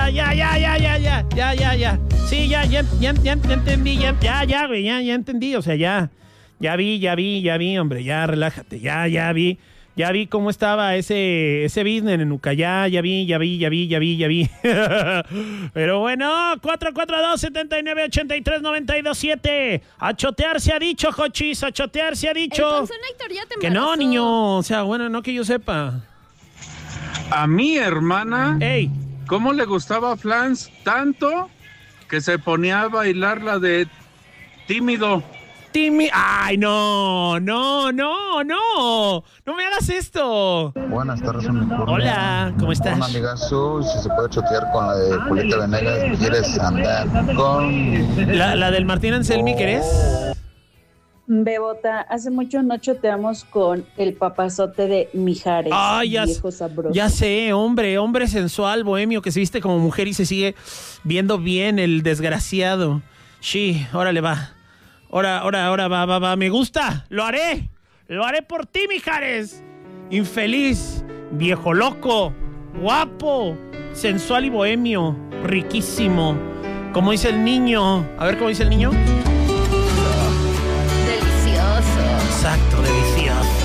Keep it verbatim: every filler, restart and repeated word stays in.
ya, ya, ya, ya, ya, ya, ya, ya, ya. Sí, ya, ya, ya, ya, ya entendí, ya, ya, ya, güey, ya, ya entendí, o sea, ya, ya vi, ya vi, ya vi, hombre, ya, relájate, ya, ya vi, ya vi cómo estaba ese, ese business en Ucayá, ya vi, ya vi, ya vi, ya vi, ya vi. Pero bueno, cuatro cuatro dos, siete nueve, ocho tres, nueve dos, siete. A chotear se ha dicho, Jochis, a chotear se ha dicho. Entonces, Héctor, ya te que no, embarazó. niño, o sea, bueno, no que yo sepa. A mi hermana, Ey. ¿cómo le gustaba a Flans tanto que se ponía a bailar la de Tímido? Timmy, ay, no, no, no, no, no me hagas esto. Buenas tardes, unicornio. Hola, ¿cómo estás? Un amigazo, si se puede chotear con la de Julieta Venegas, ¿quieres andar con...? La, la del Martín Anselmi, ¿querés? Bebota, hace mucho no choteamos con el papazote de Mijares, Ay, ya, viejo sabroso. ya sé, hombre, hombre sensual, bohemio, que se viste como mujer y se sigue viendo bien, el desgraciado. Sí, órale, va. Ahora, ahora, ahora, va, va, va, me gusta, lo haré, lo haré por ti, Mijares. Infeliz, viejo loco, guapo, sensual y bohemio, riquísimo. Como dice el niño, a ver cómo dice el niño.